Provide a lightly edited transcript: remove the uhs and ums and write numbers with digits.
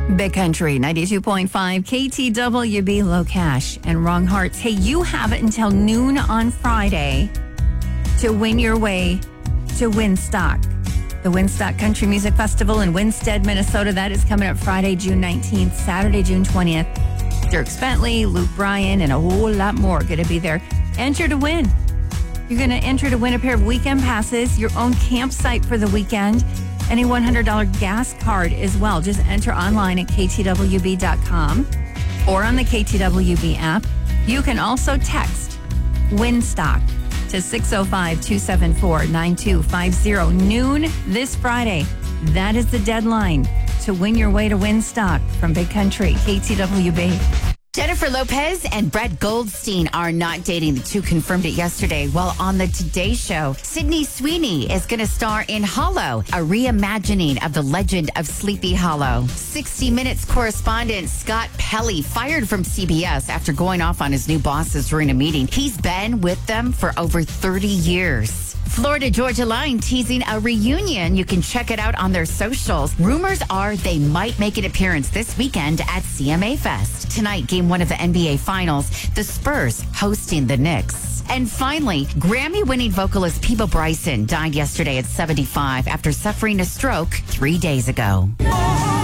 Big Country 92.5 KTWB Low Cash and Wrong Hearts. Hey, you have it until noon on Friday to win your way to Winstock. The Winstock Country Music Festival in Winstead, Minnesota. That is coming up Friday, June 19th, Saturday, June 20th. Dirk Bentley, Luke Bryan, and a whole lot more going to be there. Enter to win. You're going to enter to win a pair of weekend passes, your own campsite for the weekend, and a $100 gas card as well. Just enter online at ktwb.com or on the KTWB app. You can also text Winstock to 605-274-9250. Noon this Friday. That is the deadline to win your way to Winstock from Big Country, KTWB. Jennifer Lopez and Brett Goldstein are not dating. The two confirmed it yesterday. Well, on the Today Show, Sydney Sweeney is going to star in Hollow, a reimagining of the legend of Sleepy Hollow. 60 Minutes correspondent Scott Pelley fired from CBS after going off on his new bosses during a meeting. He's been with them for over 30 years. Florida Georgia Line teasing a reunion. You can check it out on their socials. Rumors are they might make an appearance this weekend at CMA Fest. Tonight, game one of the NBA Finals, the Spurs hosting the Knicks. And finally, Grammy-winning vocalist Peebo Bryson died yesterday at 75 after suffering a stroke 3 days ago.